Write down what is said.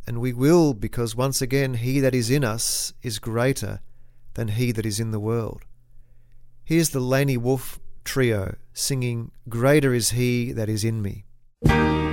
and we will, because once again he that is in us is greater than he that is in the world. Here's the Laney Wolf Trio singing "Greater is He That Is in Me."